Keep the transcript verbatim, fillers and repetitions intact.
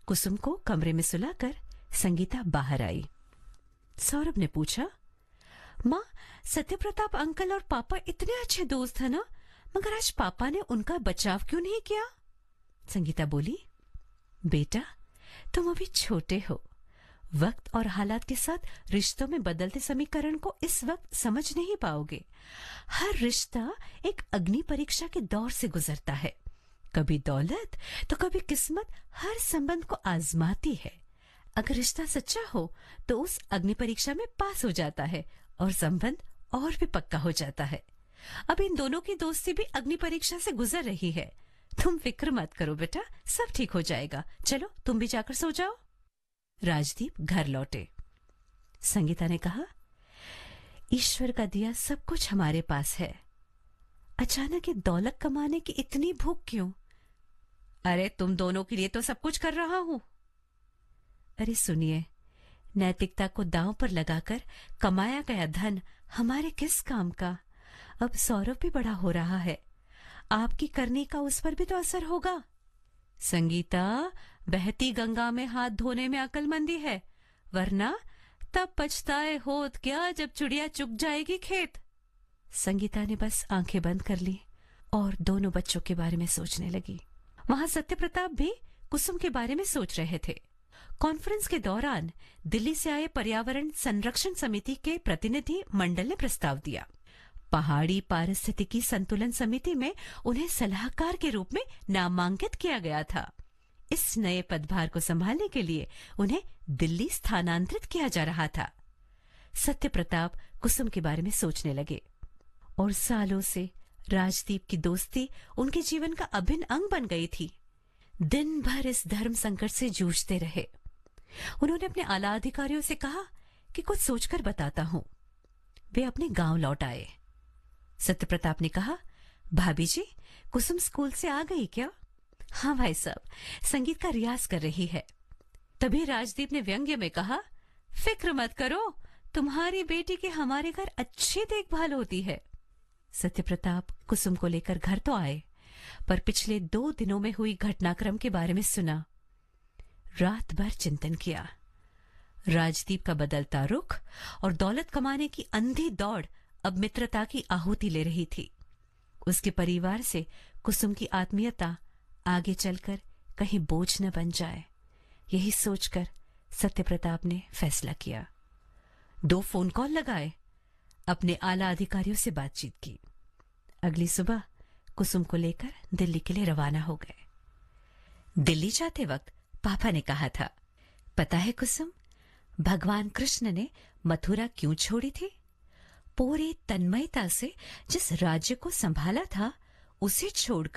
कुसुम को कमरे में सुलाकर संगीता बाहर आई। सौरभ ने पूछा, माँ, सत्यप्रताप अंकल और पापा इतने अच्छे दोस्त हैं ना, मगर आज पापा ने उनका बचाव क्यों नहीं किया? संगीता बोली, बेटा, तुम अभी छोटे हो। वक्त और हालात के साथ रिश्तों में बदलते समीकरण को इस वक्त समझ नहीं पाओगे। हर रिश्ता एक अग्नि परीक्षा के दौर से गुजरता है। कभी दौलत तो कभी किस्मत हर संबंध को आजमाती है। अगर रिश्ता सच्चा हो तो उस अग्नि परीक्षा में पास हो जाता है और संबंध और भी पक्का हो जाता है। अब इन दोनों की दोस्ती भी अग्नि परीक्षा से गुजर रही है। तुम फिक्र मत करो बेटा, सब ठीक हो जाएगा। चलो तुम भी जाकर सो जाओ। राजदीप घर लौटे। संगीता ने कहा, ईश्वर का दिया सब कुछ हमारे पास है। अचानक ये दौलत कमाने की इतनी भूख क्यों? अरे तुम दोनों के लिए तो सब कुछ कर रहा हूं। अरे सुनिए, नैतिकता को दांव पर लगाकर कमाया गया धन हमारे किस काम का? अब सौरभ भी बड़ा हो रहा है, आपकी करनी का उस पर भी तो असर होगा। संगीता, बहती गंगा में हाथ धोने में अक्लमंदी है, वरना तब पछताए होत क्या जब चिड़िया चुग जाएगी खेत। संगीता ने बस आंखें बंद कर ली और दोनों बच्चों के बारे में सोचने लगी। वहां सत्यप्रताप भी कुसुम के बारे में सोच रहे थे। कॉन्फ्रेंस के दौरान दिल्ली से आए पर्यावरण संरक्षण समिति के प्रतिनिधि मंडल ने प्रस्ताव दिया। पहाड़ी पारिस्थितिकी संतुलन समिति में उन्हें सलाहकार के रूप में नामांकित किया गया था। इस नए पदभार को संभालने के लिए उन्हें दिल्ली स्थानांतरित किया जा रहा था। सत्यप्रताप कुसुम के बारे में सोचने लगे और सालों से राजदीप की दोस्ती उनके जीवन का अभिन्न अंग बन गई थी। दिन भर इस धर्म संकट से जूझते रहे। उन्होंने अपने आला अधिकारियों से कहा कि कुछ सोचकर बताता हूं। वे अपने गांव लौट आए। सत्यप्रताप ने कहा, भाभी जी, कुसुम स्कूल से आ गई क्या? हाँ भाई साहब, संगीत का रियाज कर रही है। तभी राजदीप ने व्यंग्य में कहा, फिक्र मत करो, तुम्हारी बेटी की हमारे घर अच्छी देखभाल होती है। सत्यप्रताप कुसुम को लेकर घर तो आए, पर पिछले दो दिनों में हुई घटनाक्रम के बारे में सुना। रात भर चिंतन किया। राजदीप का बदलता रुख और दौलत कमाने की अंधी दौड़ अब मित्रता की आहुति ले रही थी। उसके परिवार से कुसुम की आत्मीयता आगे चलकर कहीं बोझ न बन जाए, यही सोचकर सत्यप्रताप ने फैसला किया। दो फोन कॉल लगाए, अपने आला अधिकारियों से बातचीत की। अगली सुबह कुसुम को लेकर दिल्ली के लिए रवाना हो गए। दिल्ली जाते वक्त पापा ने कहा था, पता है कुसुम, भगवान कृष्ण ने मथुरा क्यों छोड़ी थी? पूरी तन्मयता से जिस राज्य को संभाला था, उसे छोड़कर